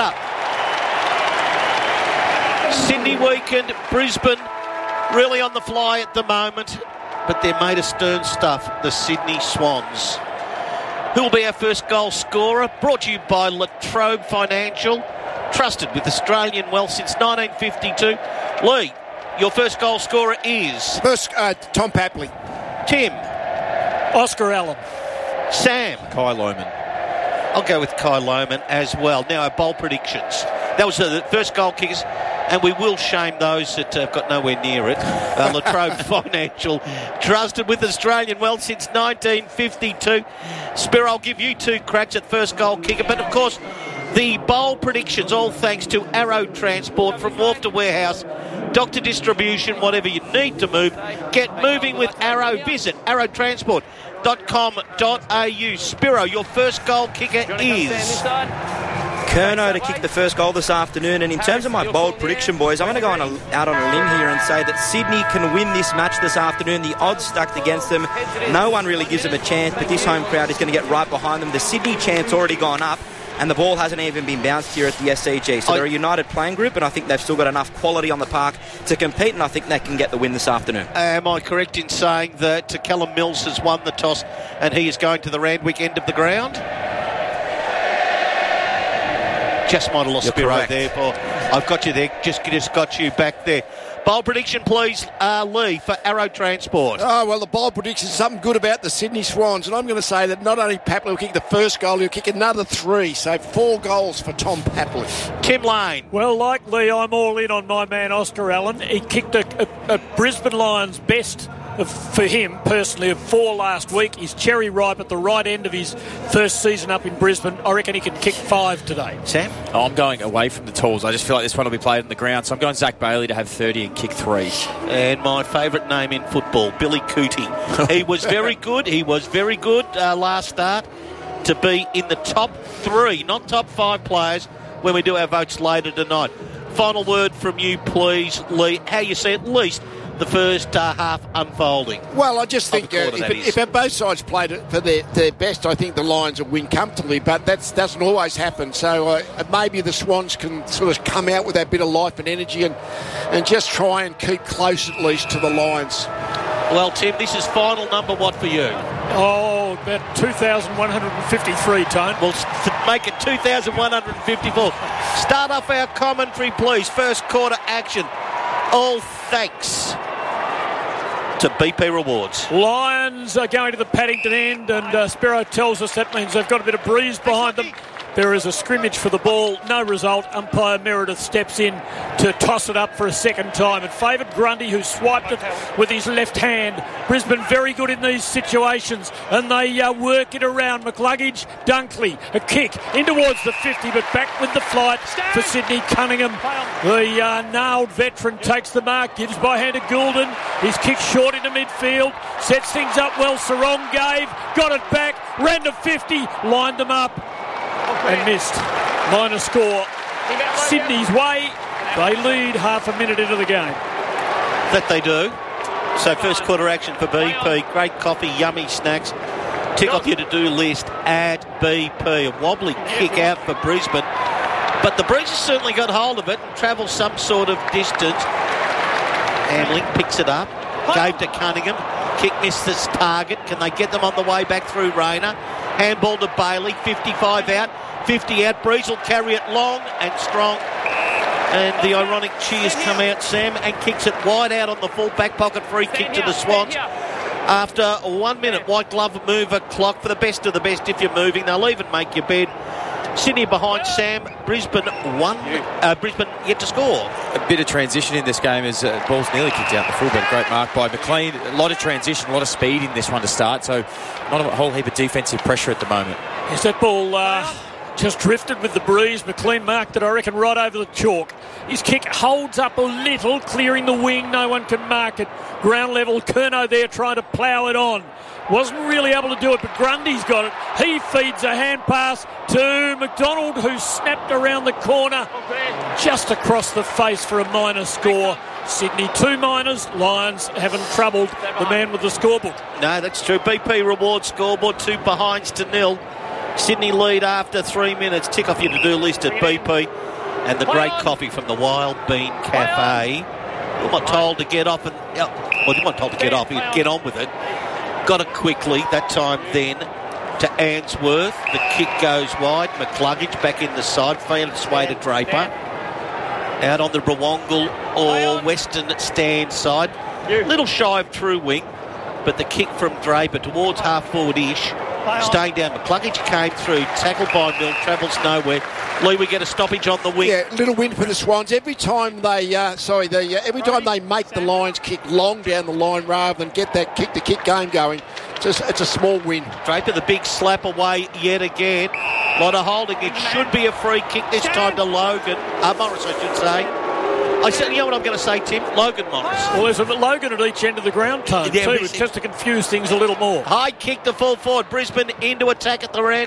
up. Sydney weakened, Brisbane really on the fly at the moment, but they're made of stern stuff, the Sydney Swans. Who will be our first goal scorer? Brought to you by La Trobe Financial, trusted with Australian wealth since 1952. Lee, your first goal scorer is? First, Tom Papley. Tim? Oscar Allen. Sam? Kai Lohmann. I'll go with Kai Lohmann as well. Now, our bold predictions. That was the first goal kickers, and we will shame those that have got nowhere near it. La Trobe Financial, trusted with Australian wealth since 1952. Spiro, I'll give you 2 cracks at first goal kicker, but of course, the bold predictions, all thanks to Arrow Transport from wharf to warehouse, doctor distribution, whatever you need to move. Get moving with Arrow. Visit arrowtransport.com.au. Spiro, your first goal kicker is? Curnow to kick the first goal this afternoon. And in terms of my bold prediction, boys, I'm going to go out on a limb here and say that Sydney can win this match this afternoon. The odds stacked against them. No one really gives them a chance, but this home crowd is going to get right behind them. The Sydney chant's already gone up, and the ball hasn't even been bounced here at the SCG. So they're a united playing group, and I think they've still got enough quality on the park to compete, and I think they can get the win this afternoon. Am I correct in saying that Callum Mills has won the toss and he is going to the Randwick end of the ground? Just might have lost Spiro there, but I've got you there. Just got you back there. Bold prediction, please, Lee, for Arrow Transport. Oh, well, the bold prediction is something good about the Sydney Swans, and I'm going to say that not only Papley will kick the first goal, he'll kick another 3, so 4 goals for Tom Papley. Tim Lane. Well, like Lee, I'm all in on my man Oscar Allen. He kicked a Brisbane Lions best for him personally of 4 last week. He's cherry ripe at the right end of his first season up in Brisbane. I reckon he can kick 5 today. Sam? Oh, I'm going away from the tools. I just feel like this one will be played on the ground, so I'm going Zach Bailey to have 30 and kick 3. And my favourite name in football, Billy Cootie. He was very good. Last start to be in the top 3, not top 5 players when we do our votes later tonight. Final word from you, please, Lee. How you see at least the first half unfolding? Well, I just think if both sides played it for their best, I think the Lions will win comfortably, but that doesn't always happen. So maybe the Swans can sort of come out with that bit of life and energy and just try and keep close at least to the Lions. Well, Tim, this is final number what for you? Oh, about 2,153, Tone. We'll make it 2,154. Start off our commentary, please. First quarter action. All thanks to BP Rewards. Lions are going to the Paddington end, and Spiro tells us that means they've got a bit of breeze behind them. There is a scrimmage for the ball, no result. Umpire Meredith steps in to toss it up for a second time. It favoured Grundy, who swiped it with his left hand. Brisbane very good in these situations, and they work it around. McCluggage, Dunkley, a kick in towards the 50, but back with the flight for Sydney. Cunningham, the nailed veteran, takes the mark, gives by hand to Goulden. His kick short into midfield, sets things up well. Sarong gave, got it back, ran to 50, lined them up, and missed. Minor score Sydney's way. They lead half a minute into the game. That they do. So first quarter action for BP. Great coffee, yummy snacks. Tick off your to-do list at BP. A wobbly kick out for Brisbane, but the Breezes certainly got hold of it and travelled some sort of distance. Hamling picks it up, gave to Cunningham. Kick missed this target. Can they get them on the way back through Rayner? Handball to Bailey, 55 out, 50 out. Breeze will carry it long and strong. And the ironic cheers come out, Sam, and kicks it wide out on the full back pocket. Free kick to the Swans. After 1 minute, white glove mover clock for the best of the best if you're moving. They'll even make your bed. Sydney behind Sam. Brisbane Brisbane yet to score. A bit of transition in this game as ball's nearly kicked out the fullback. Great mark by McLean. A lot of transition, a lot of speed in this one to start. So not a whole heap of defensive pressure at the moment. Yes, that ball just drifted with the breeze. McLean marked it, I reckon, right over the chalk. His kick holds up a little, clearing the wing. No one can mark it. Ground level, Curnow there trying to plough it on. Wasn't really able to do it, but Grundy's got it. He feeds a hand pass to McDonald, who snapped around the corner just across the face for a minor score. Sydney 2 minors. Lions haven't troubled the man with the scorebook. No, that's true. BP Rewards scoreboard, 2 behinds to 0. Sydney lead after 3 minutes. Tick off your to-do list at BP. And the great coffee from the Wild Bean Cafe. You're not told to get off. You're not told to get off. You get on with it. Got it quickly. That time then to Answorth. The kick goes wide. McCluggage back in the side. Found its way to Draper. Out on the Brawongle or Western stand side. Little shy of true wing. But the kick from Draper towards half-forward-ish. Staying down. McCluggage came through. Tackled by Mill. Travels nowhere. Lee, we get a stoppage on the wing. Yeah, little win for the Swans. Every time they, every time they make the Lions kick long down the line rather than get that kick-to-kick game going, it's a small win. Draper, the big slap away yet again. A lot of holding. It should be a free kick this time to Logan. Morris, I should say. I said, you know what I'm going to say, Tim? Logan Morris. Well, there's a Logan at each end of the ground, Tone, too, just to confuse things a little more. High kick to full forward. Brisbane into attack at the end,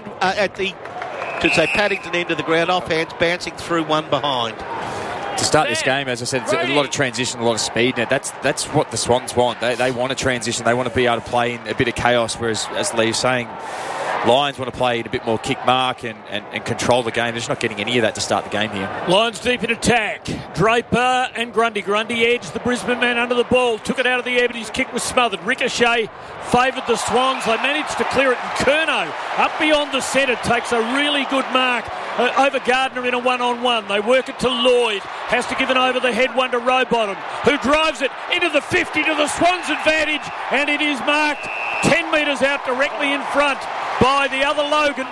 Paddington end of the ground, off hands, bouncing through one behind. To start this game, as I said, a lot of transition, a lot of speed. Now, that's what the Swans want. They want a transition. They want to be able to play in a bit of chaos, whereas, as Lee's saying, Lions want to play in a bit more kick mark and control the game. They're just not getting any of that to start the game here. Lions deep in attack. Draper and Grundy. Grundy edged the Brisbane man under the ball. Took it out of the air, but his kick was smothered. Ricochet favoured the Swans. They managed to clear it, and Curnow up beyond the centre takes a really good mark over Gardner in a one-on-one. They work it to Lloyd. Has to give it over the head one to Rowbottom, who drives it into the 50 to the Swans' advantage, and it is marked 10 metres out directly in front by the other Logan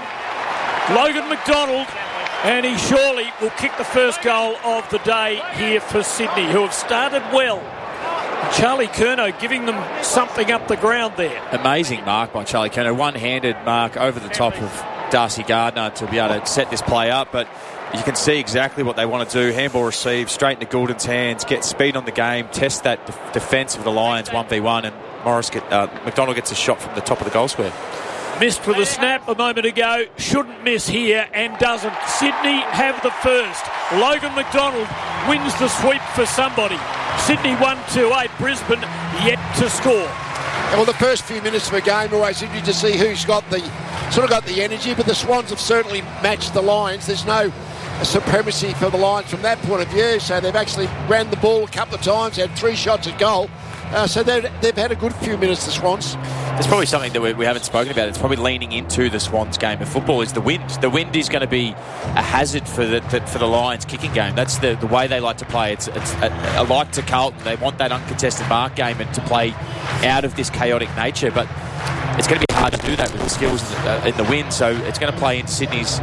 McDonald, and he surely will kick the first goal of the day here for Sydney, who have started well. Charlie Curnow giving them something up the ground there. Amazing mark by Charlie Curnow. One-handed mark over the top of Darcy Gardner to be able to set this play up, but you can see exactly what they want to do. Handball receive, straight into Goulden's hands, get speed on the game, test that defence of the Lions 1v1, and McDonald gets a shot from the top of the goal square. Missed with a snap a moment ago, shouldn't miss here and doesn't. Sydney have the first. Logan McDonald wins the sweep for somebody. Sydney 1-2-8, Brisbane yet to score. Well, the first few minutes of a game always interesting to see who's got the energy, but the Swans have certainly matched the Lions. There's no supremacy for the Lions from that point of view, so they've actually ran the ball a couple of times, had 3 shots at goal. So they've had a good few minutes, the Swans. There's probably something that we haven't spoken about. It's probably leaning into the Swans game of football is the wind. The wind is going to be a hazard for the Lions kicking game. That's the way they like to play. It's a like to Carlton. They want that uncontested mark game and to play out of this chaotic nature. But it's going to be hard to do that with the skills in the wind. So it's going to play into Sydney's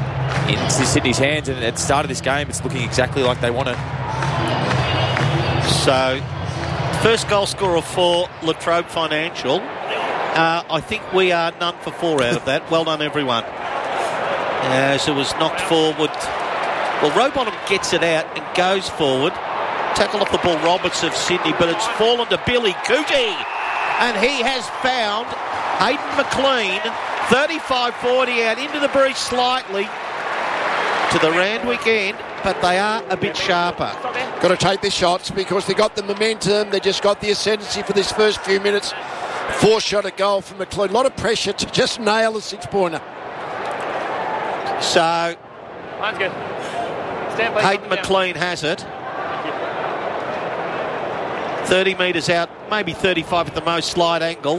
hands. And at the start of this game, it's looking exactly like they want it. So, first goal scorer for Latrobe Financial. I think we are none for 4 out of that. Well done, everyone. As it was knocked forward. Well, Rowbottom gets it out and goes forward. Tackle off the ball, Roberts of Sydney, but it's fallen to Billy Cootie. And he has found Hayden McLean, 35-40 out into the breach slightly to the Randwick end, but they are a bit sharper. Got to take the shots because they got the momentum. They just got the ascendancy for this first few minutes. 4 shot at goal from McLean. A lot of pressure to just nail the 6-pointer. So, Hayden McLean has it. 30 metres out, maybe 35 at the most, slight angle.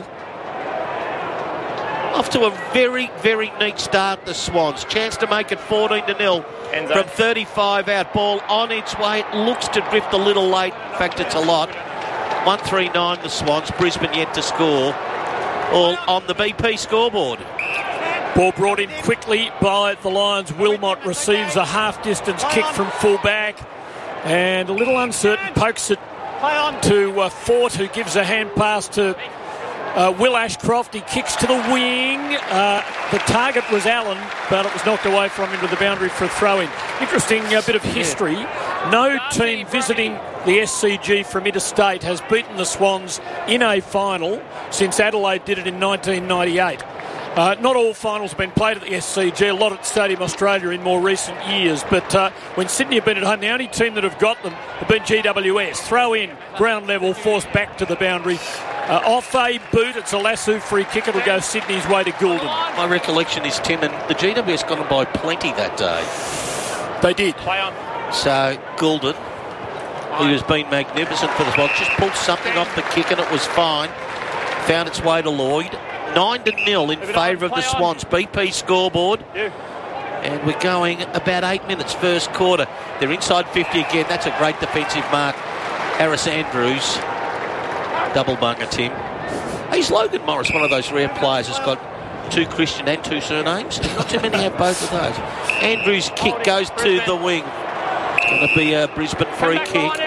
Off to a very, very neat start, the Swans. Chance to make it 14-0 from 35 out. Ball on its way. It looks to drift a little late. In fact, it's a lot. 139 the Swans. Brisbane yet to score. All on the BP scoreboard. Ball brought in quickly by the Lions. Wilmot receives a half-distance kick from full-back. And a little uncertain, pokes it to Fort, who gives a hand pass to Will Ashcroft. He kicks to the wing. The target was Allen, but it was knocked away from him to the boundary for a throw-in. Interesting bit of history. No team visiting the SCG from interstate has beaten the Swans in a final since Adelaide did it in 1998. Not all finals have been played at the SCG, a lot at Stadium Australia in more recent years, but when Sydney have been at home, the only team that have got them have been GWS. Throw in, ground level, forced back to the boundary. Off a boot, it's a lasso free kick. It'll go Sydney's way to Goulden. My recollection is, Tim, and the GWS got them by plenty that day. They did. So Goulden, who has been magnificent for the Swans, just pulled something off the kick and it was fine. Found its way to Lloyd. 9-0 in favour of the Swans. BP scoreboard. And we're going about 8 minutes first quarter. They're inside 50 again. That's a great defensive mark. Harris Andrews. Double bunger, Tim. Is Logan Morris one of those rare players that's got 2 Christian and 2 surnames? Not too many have both of those. Andrews' kick goes to the wing. Going to be a Brisbane free kick.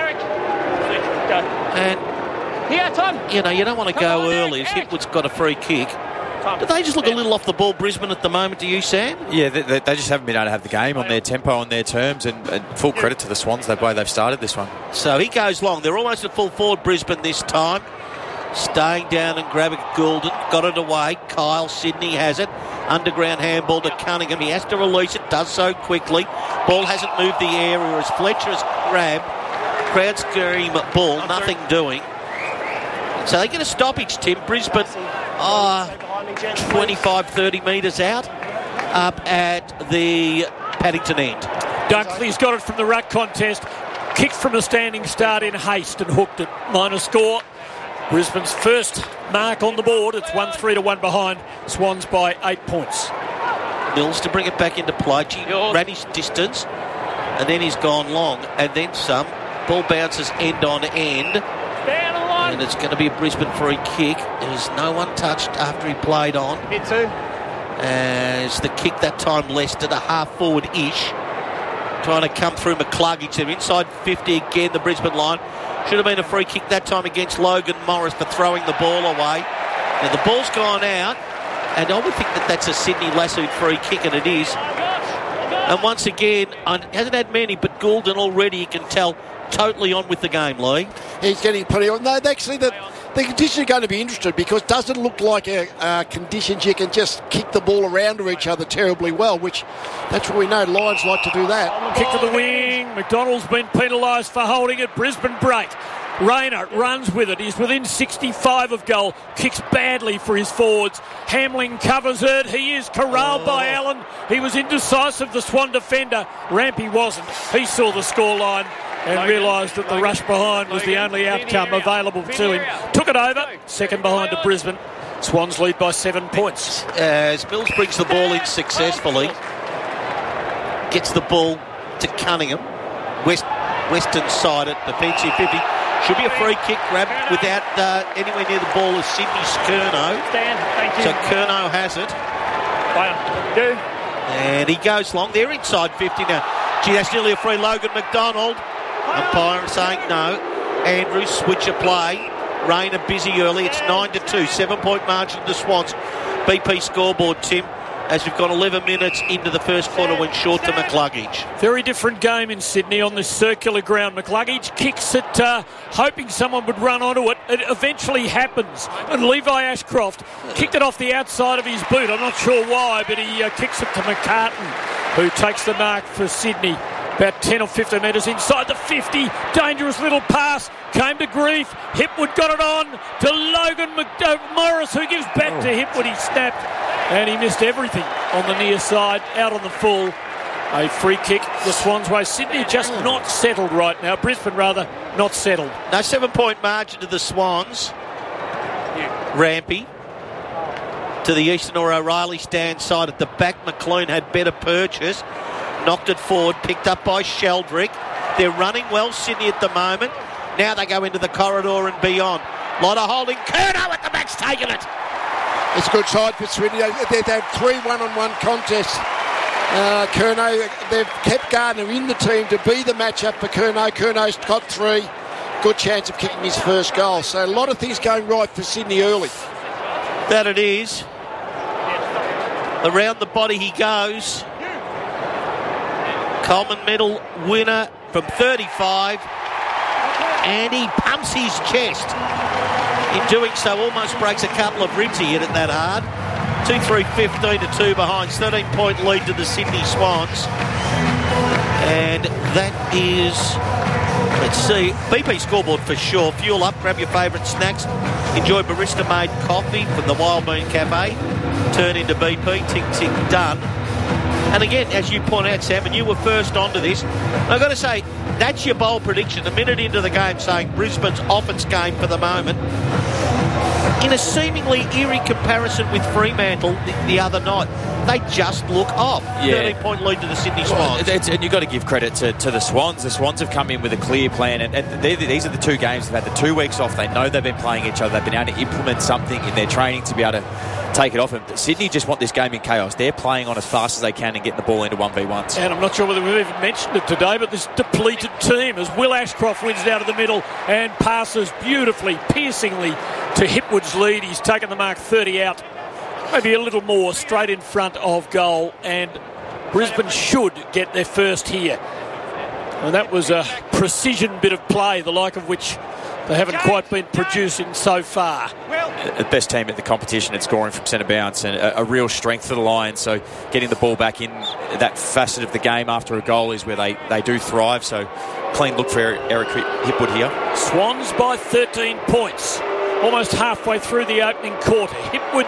And, you know, you don't want to go early. As Hipwood's got a free kick. Do they just look a little off the ball, Brisbane, at the moment, do you, Sam? Yeah, they just haven't been able to have the game on their tempo, on their terms, and full credit to the Swans, the way they've started this one. So he goes long. They're almost at full forward, Brisbane, this time. Staying down and grabbing Goulden. Got it away. Kyle Sydney has it. Underground handball to Cunningham. He has to release it. Does so quickly. Ball hasn't moved the area as Fletcher has grabbed. Crowd scream ball. Nothing doing. So they get a stoppage, Tim. Brisbane 25-30 metres out. Up at the Paddington end. Dunkley's got it from the ruck contest. Kicked from a standing start in haste and hooked it. Minor score. Brisbane's first mark on the board. It's 1-3 to 1 behind. Swans by 8 points. Mills to bring it back into play. He ran his distance and then he's gone long and then some. Ball bounces end on end. And it's going to be a Brisbane free kick. There's no one touched after he played on. Hit 2. As the kick that time Leicester, the half forward-ish. Trying to come through McCluggage. They're inside 50 again, the Brisbane line. Should have been a free kick that time against Logan Morris for throwing the ball away. Now the ball's gone out, and I would think that that's a Sydney lassoed free kick, and it is. And once again, hasn't had many, but Goulden already, you can tell, totally on with the game, Lee. He's getting pretty on. No, actually, the conditions are going to be interesting because it doesn't look like a conditions you can just kick the ball around to each other terribly well, which that's what we know. Lions like to do that. Kick to the wing. McDonald's been penalised for holding it. Brisbane break. Rayner runs with it. He's within 65 of goal. Kicks badly for his forwards. Hamling covers it. He is corralled by Allen. He was indecisive, the Swan defender. Rampy wasn't. He saw the scoreline and realised that the rush behind was the only outcome available to him. Took it over. Second behind to Brisbane. Swans lead by 7 points. As Mills brings the ball in successfully. Gets the ball to Cunningham. Western side at defensive 50. Should be a free kick grab without anywhere near the ball as Sydney's Curnow. So Curnow has it. And he goes long. They're inside 50 now. Gee, that's nearly a free. Logan McDonald. Umpire saying no. Andrews switch a play. Rayner busy early. It's 9-2. 7-point margin to the Swans. BP scoreboard, Tim, as we've got 11 minutes into the first quarter, went short to McCluggage. Very different game in Sydney on this circular ground. McCluggage kicks it, hoping someone would run onto it. It eventually happens. And Levi Ashcroft kicked it off the outside of his boot. I'm not sure why, but he kicks it to McCartan, who takes the mark for Sydney. About 10 or 15 metres inside the 50. Dangerous little pass. Came to grief. Hipwood got it on to Logan Morris, who gives back to Hipwood. He snapped and he missed everything on the near side. Out on the full. A free kick the Swans way. Sydney just not settled right now. Brisbane, rather, not settled. No, 7-point margin to the Swans. Rampy to the Eastern or O'Reilly stand side at the back. McLean had better purchase. Knocked it forward, picked up by Sheldrick. They're running well, Sydney, at the moment. Now they go into the corridor and beyond. Lot of holding. Curnow at the back's taken it. It's a good side for Sydney. They've had 3 one-on-one contests. Curnow, they've kept Gardner in the team to be the matchup for Curnow. Curnow's got 3. Good chance of kicking his first goal. So a lot of things going right for Sydney early. That it is. Around the body he goes. Coleman medal winner from 35, and he pumps his chest. In doing so, almost breaks a couple of ribs. He hit it that hard. 2-3-15 to 2 behind. 13-point lead to the Sydney Swans. And that is, let's see, BP scoreboard for sure. Fuel up, grab your favourite snacks. Enjoy barista-made coffee from the Wild Bean Cafe. Turn into BP, tick, tick, done. And again, as you point out, Sam, and you were first onto this, I've got to say, that's your bold prediction. A minute into the game saying Brisbane's off its game for the moment. In a seemingly eerie comparison with Fremantle the other night, they just look off. Yeah. 13-point lead to the Sydney Swans. And you've got to give credit to the Swans. The Swans have come in with a clear plan, and these are the two games. They've had the 2 weeks off. They know they've been playing each other. They've been able to implement something in their training to be able to take it off. And Sydney just want this game in chaos. They're playing on as fast as they can and getting the ball into 1v1s. And I'm not sure whether we've even mentioned it today, but this depleted team, as Will Ashcroft wins it out of the middle and passes beautifully, piercingly to Hipwood's lead. He's taken the mark 30 out, maybe a little more, straight in front of goal, and Brisbane should get their first here. And that was a precision bit of play, the like of which they haven't quite been producing so far. The best team at the competition at scoring from centre bounce, and a real strength for the Lions. So getting the ball back in that facet of the game after a goal is where they do thrive. So clean look for Eric Hipwood here. Swans by 13 points, almost halfway through the opening quarter. Hipwood,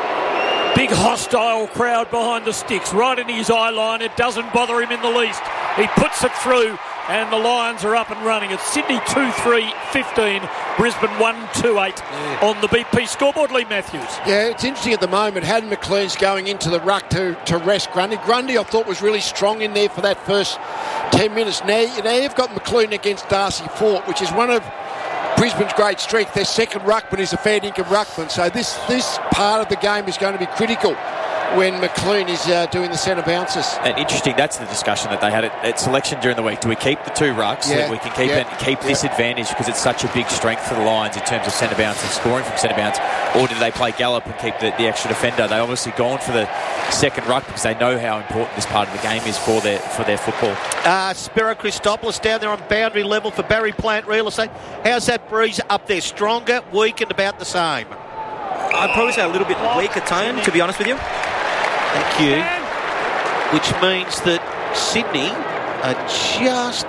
big hostile crowd behind the sticks, right in his eye line. It doesn't bother him in the least. He puts it through, and the Lions are up and running. It's Sydney 2-3-15, Brisbane 1-2-8 on the BP scoreboard. Lee Matthews. Yeah, it's interesting at the moment. Hayden McLean's going into the ruck to rest Grundy. Grundy, I thought, was really strong in there for that first 10 minutes. Now you've got McLean against Darcy Fort, which is one of Brisbane's great strength. Their second ruckman is a fair dinkum ruckman. So this part of the game is going to be critical when McLean is doing the centre bounces. And interesting, that's the discussion that they had at selection during the week. Do we keep the two rucks so that we can keep this advantage because it's such a big strength for the Lions in terms of centre bounce and scoring from centre bounce, or do they play Gallop and keep the extra defender? They obviously gone for the second ruck because they know how important this part of the game is for their football. Spiro Christopoulos down there on boundary level for Barry Plant Real Estate. How's that breeze up there? Stronger, weak, and about the same? I'd probably say a little bit weaker tone, to be honest with you. Thank you. Which means that Sydney are just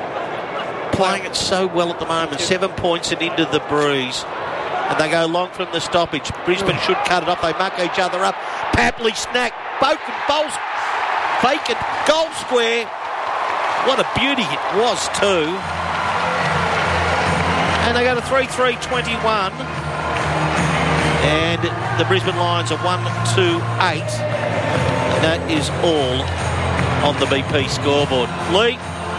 playing it so well at the moment. 7 points and into the breeze. And they go long from the stoppage. Brisbane should cut it off. They muck each other up. Papley snack. Boken bowls. Vacant. Goal square. What a beauty it was too. And they go to 3-3-21. And the Brisbane Lions are 1-2-8. And that is all on the BP scoreboard. Lee,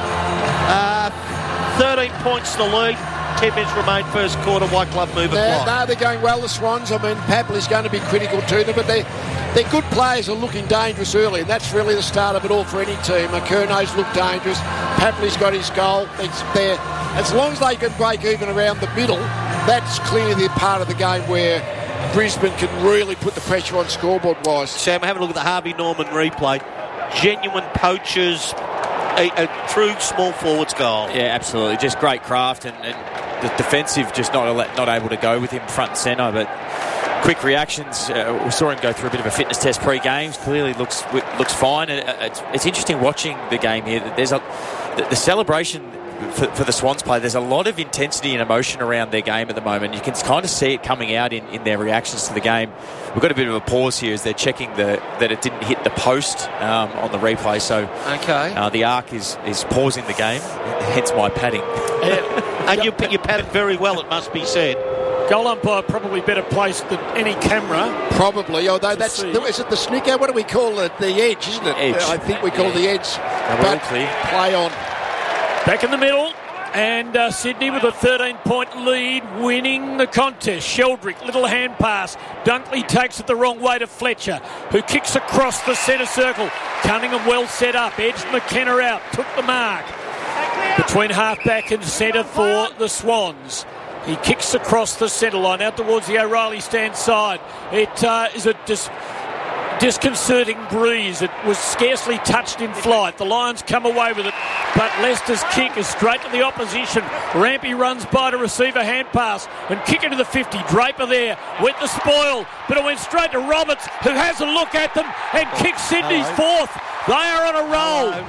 13 points to the lead. 10 minutes remain first quarter. White Glove move apply. No, they're going well, the Swans. I mean, Papley's going to be critical to them, but they're good players are looking dangerous early, and that's really the start of it all for any team. Curno's looked dangerous. Papley's got his goal. It's there. As long as they can break even around the middle, that's clearly the part of the game where Brisbane can really put the pressure on scoreboard-wise. Sam, have a look at the Harvey Norman replay. Genuine poachers, a true small forwards goal. Yeah, absolutely. Just great craft, and the defensive just not able to go with him front and centre, but quick reactions. We saw him go through a bit of a fitness test pre-games. Clearly looks fine. It's interesting watching the game here. There's the celebration for the Swans play. There's a lot of intensity and emotion around their game at the moment. You can kind of see it coming out in their reactions to the game. We've got a bit of a pause here as they're checking that it didn't hit the post on the replay. So the Arc is pausing the game, hence my padding. And you padded very well, it must be said. Goal umpire probably better placed than any camera. Probably, although is it the snicker? What do we call it? The edge, isn't it? Edge. I think we call it the edge. But clear. Play on. Back in the middle, and Sydney with a 13-point lead, winning the contest. Sheldrick, little hand pass. Dunkley takes it the wrong way to Fletcher, who kicks across the centre circle. Cunningham well set up, edged McKenna out, took the mark. Between half-back and centre for the Swans. He kicks across the centre line, out towards the O'Reilly stand side. It is a disconcerting breeze. It was scarcely touched in flight. The Lions come away with it, but Leicester's kick is straight to the opposition. Rampy runs by to receive a hand pass and kick into the 50. Draper there went the spoil, but it went straight to Roberts, who has a look at them and kicks Sydney's fourth. They are on a roll.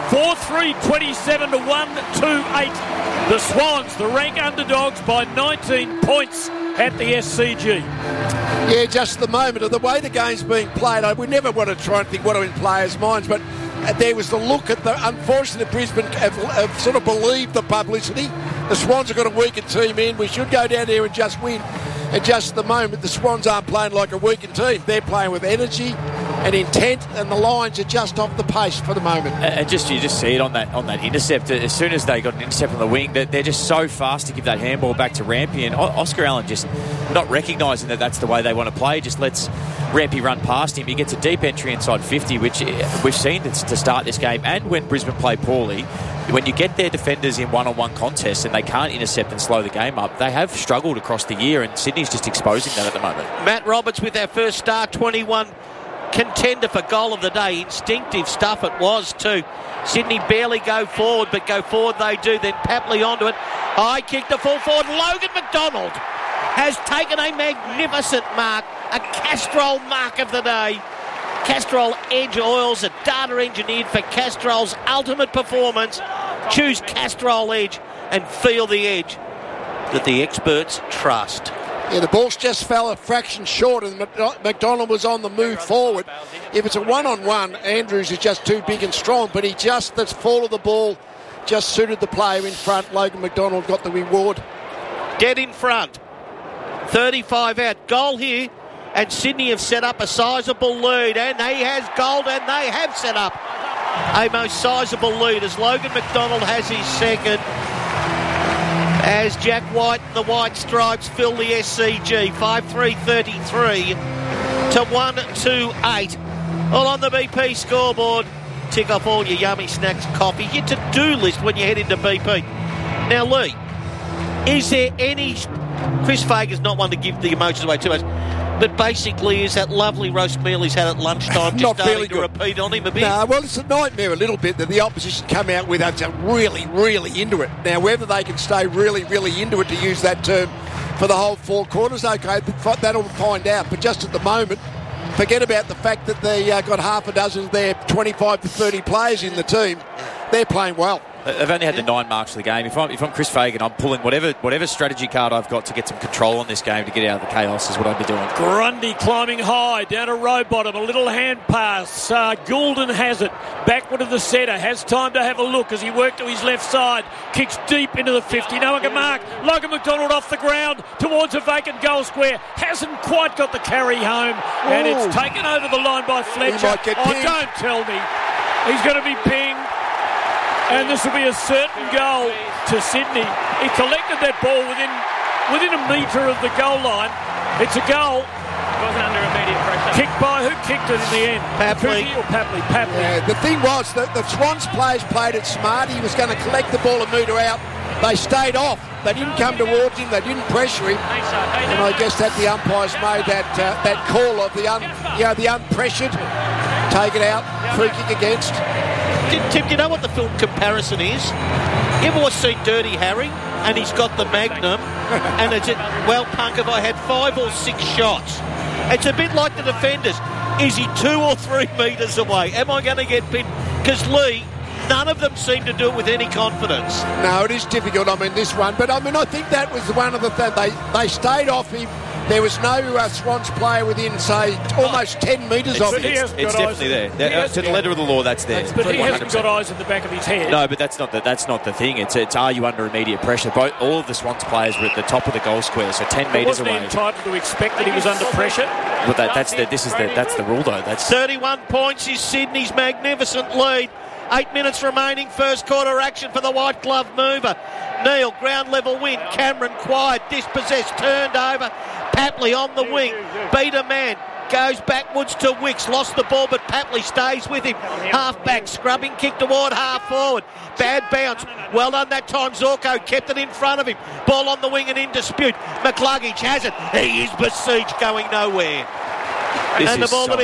4-3-27 to 1-2-8. The Swans, the rank underdogs by 19 points at the SCG. Yeah, just the moment of the way the game's being played. We never want to try and think what are in players' minds, but there was the look at the. Unfortunately, Brisbane have sort of believed the publicity. The Swans have got a weakened team in. We should go down there and just win. And just the moment, the Swans aren't playing like a weakened team. They're playing with energy and intent, and the Lions are just off the pace for the moment. And you just see it on that intercept. As soon as they got an intercept on the wing, they're just so fast to give that handball back to Rampy. And Oscar Allen just not recognising that that's the way they want to play. Just lets Rampy run past him. He gets a deep entry inside 50, which we've seen to start this game. And when Brisbane play poorly, when you get their defenders in one-on-one contests and they can't intercept and slow the game up, they have struggled across the year, and Sydney's just exposing that at the moment. Matt Roberts with our first star 21 contender for goal of the day. Instinctive stuff it was too. Sydney barely go forward, but go forward they do. Then Papley onto it. High kick to full forward. Logan McDonald has taken a magnificent mark, a Castrol mark of the day. Castrol Edge Oils, a data engineered for Castrol's ultimate performance. Choose Castrol Edge and feel the edge that the experts trust. Yeah, the ball's just fell a fraction short, and McDonald was on the move forward. If it's a one-on-one, Andrews is just too big and strong, but the fall of the ball just suited the player in front. Logan McDonald got the reward. Dead in front. 35 out. Goal here, and Sydney have set up a sizable lead, and he has gold, and they have set up a most sizable lead as Logan McDonald has his second, as Jack White and the White Stripes fill the SCG. 5-3-33 to 1-2-8. All on the BP scoreboard. Tick off all your yummy snacks, coffee, your to-do list when you head into BP. Now, Lee, is there any... Chris Fager's not one to give the emotions away too much, but basically is that lovely roast meal he's had at lunchtime just starting to repeat on him a bit? No, well, it's a nightmare a little bit that the opposition come out with us really, really into it. Now, whether they can stay really, really into it, to use that term, for the whole 4 quarters, okay, that'll find out. But just at the moment, forget about the fact that they got half a dozen of their 25 to 30 players in the team. They're playing well. They've only had the 9 marks of the game. If I'm Chris Fagan, I'm pulling whatever strategy card I've got to get some control on this game to get out of the chaos is what I'd be doing. Grundy climbing high down a row bottom, a little hand pass. Goulden has it. Backward of the centre. Has time to have a look as he worked to his left side. Kicks deep into the 50. No one can mark. Logan McDonald off the ground towards a vacant goal square. Hasn't quite got the carry home. And it's taken over the line by Fletcher. Don't tell me. He's going to be pinged. And this will be a certain goal to Sydney. He collected that ball within a metre of the goal line. It's a goal. Wasn't under immediate pressure. Kicked by who kicked it in the end? Papley. Papley. Yeah, the thing was that the Swans players played it smart. He was going to collect the ball a metre out. They stayed off. They didn't come towards him. They didn't pressure him. And I guess that the umpires made that call of the unpressured. Take it out. Free kick against. Tim, do you know what the film comparison is? You ever seen Dirty Harry and he's got the Magnum and it's well, punk, if I had 5 or 6 shots. It's a bit like the defenders. Is he 2 or 3 metres away? Am I going to get pinned? Because Lee, none of them seem to do it with any confidence. No, it is difficult, this one. But, I think that was one of the things. They stayed off him. There was no Swans player within, say, almost 10 metres of him. It's definitely there. To the letter of the law, that's there. But he hasn't got eyes in the back of his head. No, but that's not the thing. It's are you under immediate pressure? All of the Swans players were at the top of the goal square, so 10 metres away. Wasn't he entitled to expect that he was under pressure? But that's the rule, though. 31 points is Sydney's magnificent lead. 8 minutes remaining, first quarter action for the white glove mover. Neil, ground level win. Cameron quiet, dispossessed, turned over. Papley on the wing, beat a man, goes backwards to Wicks, lost the ball, but Papley stays with him. Half back, scrubbing kick toward half forward. Bad bounce. Well done that time. Zorko kept it in front of him. Ball on the wing and in dispute. McCluggage has it. He is besieged, going nowhere. And the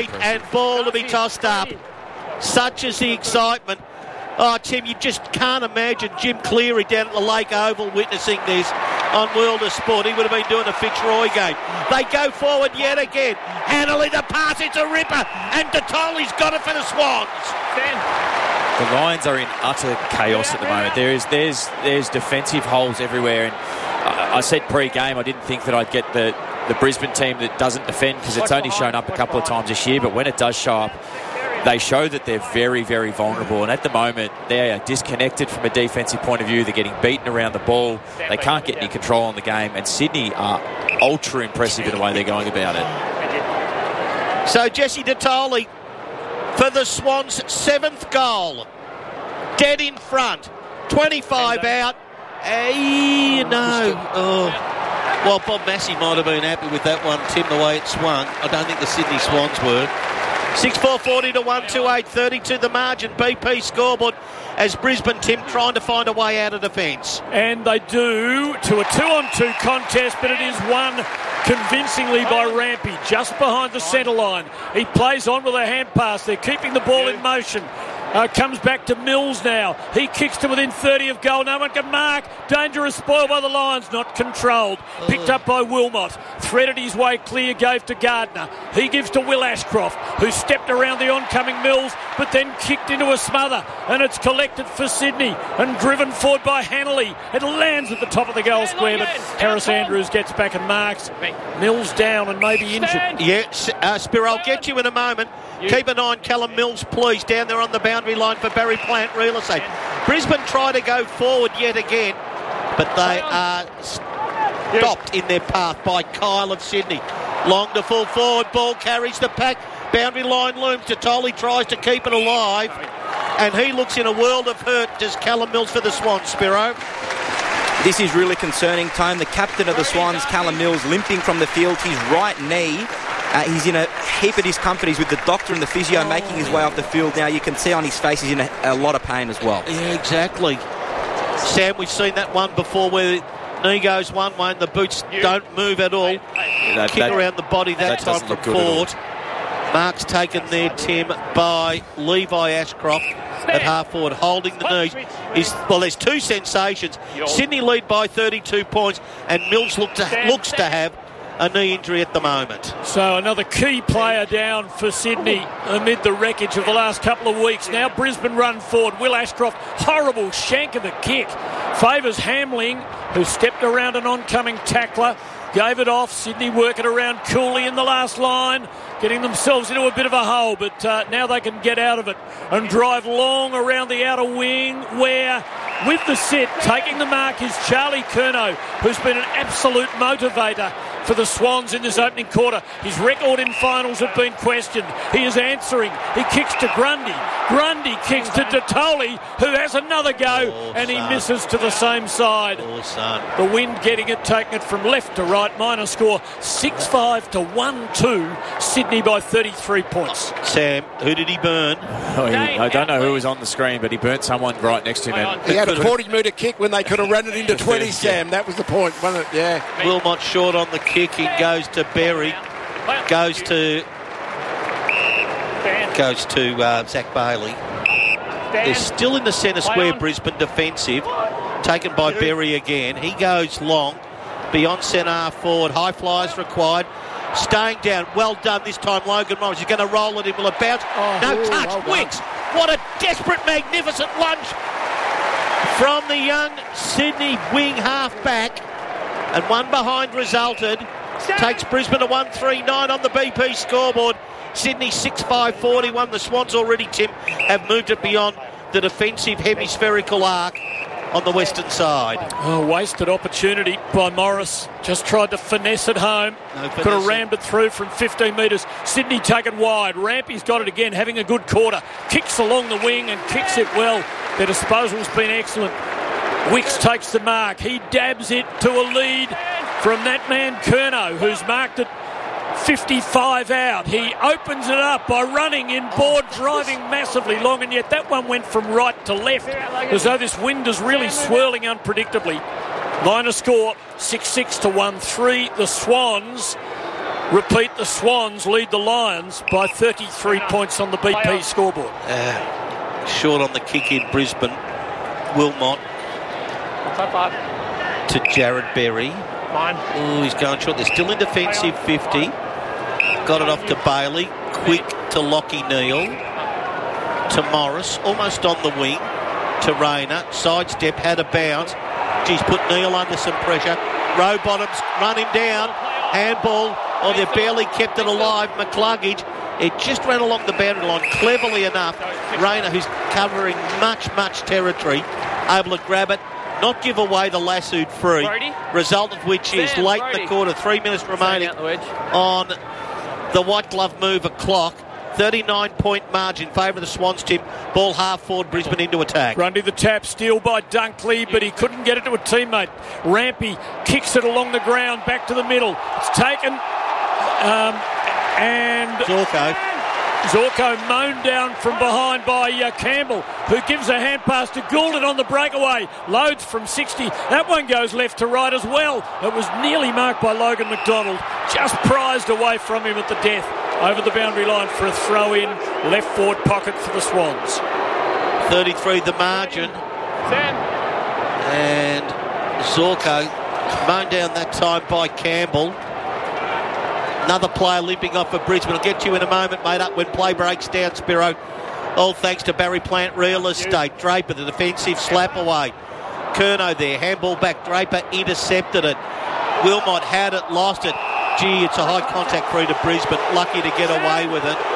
ball to be tossed up. Such is the excitement. Oh, Tim, you just can't imagine Jim Cleary down at the Lake Oval witnessing this on World of Sport. He would have been doing a Fitzroy game. They go forward yet again. Hanley the pass, it's a ripper. And Detoli's got it for the Swans. The Lions are in utter chaos at the moment. There's defensive holes everywhere, and I said pre-game I didn't think that I'd get the Brisbane team that doesn't defend, because it's only shown up a couple of times this year, but when it does show up, they show that they're very, very vulnerable, and at the moment they are disconnected from a defensive point of view. They're getting beaten around the ball. They can't get any control on the game, and Sydney are ultra impressive in the way they're going about it. So Jesse Detoli for the Swans' 7th goal. Dead in front. 25 out. Well, Bob Massey might have been happy with that one, Tim, the way it swung. I don't think the Sydney Swans were. 6-4-40 to 1-2-8, 32 the margin. BP scoreboard as Brisbane, Tim, trying to find a way out of defence. And they do to a 2-on-2 contest, but it is won convincingly by Rampy, just behind the centre line. He plays on with a hand pass. They're keeping the ball in motion. Comes back to Mills now. He kicks to within 30 of goal. No one can mark. Dangerous spoil by the Lions. Not controlled. Picked up by Wilmot. Threaded his way clear. Gave to Gardner. He gives to Will Ashcroft, who stepped around the oncoming Mills, but then kicked into a smother. And it's collected for Sydney and driven forward by Hanley. It lands at the top of the goal square, but Harris Andrews gets back and marks. Mills down and maybe injured. Yes, Spiro, I'll get you in a moment. Keep an eye on Callum Mills, please, down there on the boundary line for Barry Plant Real Estate. Brisbane try to go forward yet again, but they are stopped in their path by Kyle of Sydney. Long to full forward, ball carries the pack, boundary line looms. Detoli tries to keep it alive, and he looks in a world of hurt, does Callum Mills for the Swans, Spiro. This is really concerning, Tone. The captain of the Swans, Callum Mills, limping from the field. His right knee, he's in a heap of discomfort. He's with the doctor and the physio making his way off the field. Now you can see on his face he's in a lot of pain as well. Yeah, exactly. Sam, we've seen that one before where the knee goes one way and the boots don't move at all. Kick around the body that time from Ford. Mark's taken there, Tim, by Levi Ashcroft at half forward, holding the knees. There's two sensations. Sydney lead by 32 points, and Mills looks to have a knee injury at the moment. So another key player down for Sydney amid the wreckage of the last couple of weeks. Now Brisbane run forward. Will Ashcroft, horrible shank of a kick. Favours Hamling, who stepped around an oncoming tackler. Gave it off. Sydney work it around Cooley in the last line, getting themselves into a bit of a hole, but now they can get out of it and drive long around the outer wing, where with the set, taking the mark, is Charlie Curnow, who's been an absolute motivator for the Swans in this opening quarter. His record in finals have been questioned. He is answering. He kicks to Grundy. Grundy kicks to Detoli, who has another go, and he misses to the same side. The wind getting it, taking it from left to right. Minor score 6-5 to 1-2. Sydney by 33 points. Sam, who did he burn? I don't know who was on the screen, but he burnt someone right next to him. He had a 40-metre kick when they could have run it into 20, Sam. That was the point, wasn't it? Yeah. Wilmot short on the kick. It goes to Berry. Goes to Zach Bailey. They're still in the centre square, Brisbane defensive. Taken by Berry again. He goes long. Beyond centre half forward. High flyers required. Staying down. Well done this time, Logan Morris. He's going to roll it in. Will it bounce? No touch. Well Wicks. What a desperate, magnificent lunge from the young Sydney wing half-back. And one behind resulted. Takes Brisbane to 1-3-9 on the BP scoreboard. Sydney 6-5-41. The Swans already, Tim, have moved it beyond the defensive hemispherical arc on the western side. Wasted opportunity by Morris. Just tried to finesse it home. Could have rammed it through from 15 metres. Sydney taken wide. Rampy's got it again, having a good quarter. Kicks along the wing and kicks it well. Their disposal's been excellent. Wicks takes the mark. He dabs it to a lead from that man Curnow, who's marked it 55 out. He opens it up by running in board, driving massively long, and yet that one went from right to left, as though this wind is really swirling unpredictably. Minor score 6-6 to 1-3. The Swans lead the Lions by 33 points on the BP scoreboard. Short on the kick in Brisbane. Wilmot to Jared Berry. He's going short. They're still in defensive 50. Got it off to Bailey. Quick to Lockie Neal. to Morris, almost on the wing to Rayner. Sidestep, had a bounce. She's put Neil under some pressure. Rowbottoms run him down. Handball, they've barely kept it alive. McCluggage, it just ran along the boundary line cleverly enough. Rayner, who's covering much territory, able to grab it, not give away the lassoed free. Brody. Result of which is late in the quarter, 3 minutes remaining on the white glove mover clock. 39-point margin, favour of the Swans, Tim. Ball half forward, Brisbane into attack. Grundy the tap, steal by Dunkley, but he couldn't get it to a teammate. Rampy kicks it along the ground, back to the middle. It's taken, and Zorko mown down from behind by Campbell, who gives a hand pass to Goulden on the breakaway. Loads from 60. That one goes left to right as well. It was nearly marked by Logan McDonald, just prized away from him at the death. Over the boundary line for a throw-in, left forward pocket for the Swans. 33 the margin. And Zorko mown down that time by Campbell. Another player limping off for Brisbane. I'll get to you in a moment, mate, up when play breaks down, Spiro. All thanks to Barry Plant Real Estate. Draper, the defensive slap away. Curnow there, handball back. Draper intercepted it. Wilmot had it, lost it. Gee, it's a high contact free to Brisbane. Lucky to get away with it.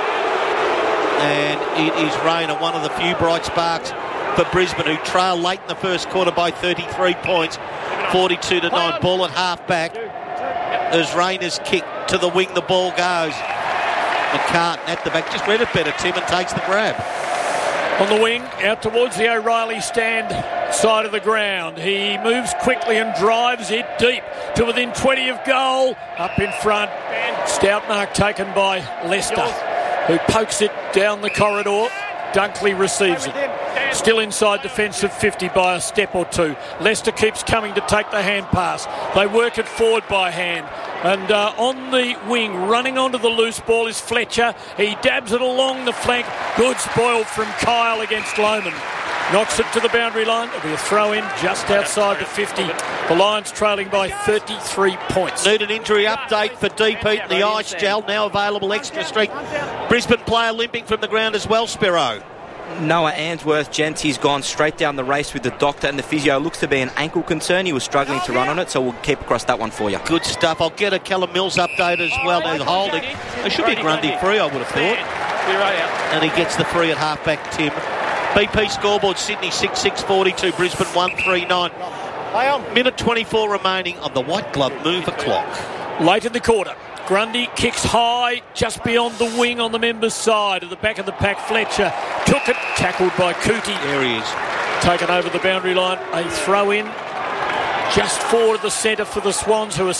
And it is Rayner, one of the few bright sparks for Brisbane, who trail late in the first quarter by 33 points. 42-9. Ball at half back. As Rayner's kick to the wing, the ball goes. McCartan at the back. Just read it better, Tim, and takes the grab. On the wing, out towards the O'Reilly stand side of the ground. He moves quickly and drives it deep to within 20 of goal. Up in front, stout mark taken by Lester, who pokes it down the corridor. Dunkley receives it. Still inside defensive 50 by a step or two. Lester keeps coming to take the hand pass. They work it forward by hand. And on the wing, running onto the loose ball is Fletcher. He dabs it along the flank. Good spoil from Kyle against Lohman. Knocks it to the boundary line. It'll be a throw-in just outside the 50. The Lions trailing by 33 points. Need an injury update for Deep Heat and the ice gel. Now available extra strength. Brisbane player limping from the ground as well, Spiro. Noah Answorth, gents, he's gone straight down the race with the doctor and the physio. Looks to be an ankle concern. He was struggling to run on it, so we'll keep across that one for you. Good stuff. I'll get a Callum Mills update as well. They're holding. It should be Grundy free, I would have thought. And he gets the free at half-back, Tim. BP scoreboard, Sydney 6-6-42, Brisbane 1-3-9. Minute 24 remaining on the white glove mover clock. Late in the quarter. Grundy kicks high just beyond the wing on the members' side. At the back of the pack, Fletcher took it, tackled by Cootie. There he is. Taken over the boundary line. A throw-in just forward the centre for the Swans, who are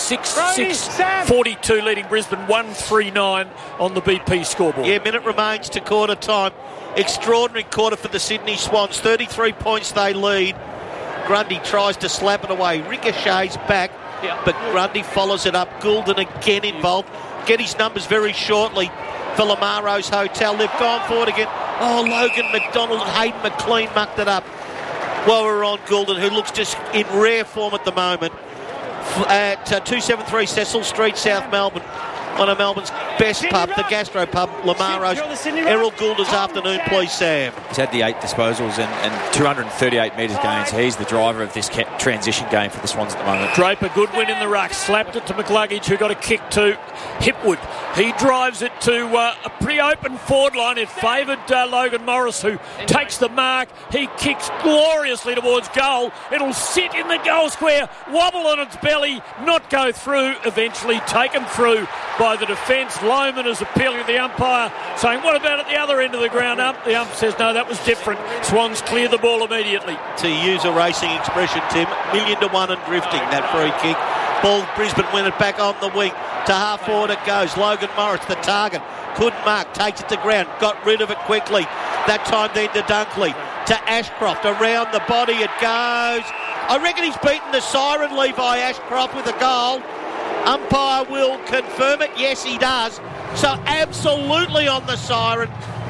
6-6-42, leading Brisbane 1-3-9 on the BP scoreboard. Yeah, minute remains to quarter time. Extraordinary quarter for the Sydney Swans. 33 points they lead. Grundy tries to slap it away. Ricochets back. But Grundy follows it up. Goulden again involved. Get his numbers very shortly for Lamaro's Hotel. They've gone forward again. Oh, Logan McDonald and Hayden McLean mucked it up. While we're on Goulden, who looks just in rare form at the moment. At 273 Cecil Street, South Melbourne. One of Melbourne's best pub, the Gastro Pub, Lamaro's. Errol Goulden's afternoon, please, Sam. He's had the 8 disposals and 238 metres gains. He's the driver of this transition game for the Swans at the moment. Draper, good win in the ruck. Slapped it to McCluggage, who got a kick to Hipwood. He drives it to a pretty open forward line. It favoured Logan Morris, who takes the mark. He kicks gloriously towards goal. It'll sit in the goal square, wobble on its belly, not go through, eventually taken through by the defence. Lohman is appealing to the umpire, saying, what about at the other end of the ground, ump? The ump says, no, that was different. Swans clear the ball immediately. To use a racing expression, Tim, 1,000,000-1 and drifting, that free kick. Ball, Brisbane win it back on the wing. To half forward it goes. Logan Morris, the target. Couldn't mark, takes it to ground, got rid of it quickly. That time then to Dunkley. To Ashcroft, around the body it goes. I reckon he's beaten the siren, Levi Ashcroft, with a goal. Umpire will confirm it. Yes, he does. So absolutely on the siren.